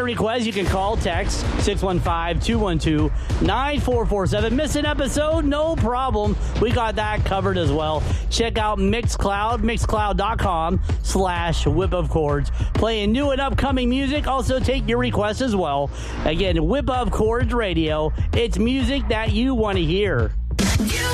request, you can call, text 615-212-9447. Miss an episode? No problem. We got that covered as well. Check out Mixcloud, mixcloud.com/Whip of Chords. Playing new and upcoming music. Also take your requests as well. Again, Whip of Chords Radio. It's music that you want to hear. You